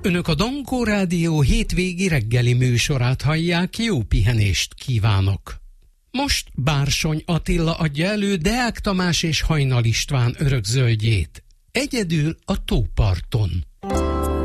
Önök a Dankó Rádió hétvégi reggeli műsorát hallják, jó pihenést kívánok! Most Bársony Attila adja elő Deák Tamás és Hajnal István örökzöldjét. Egyedül a tóparton.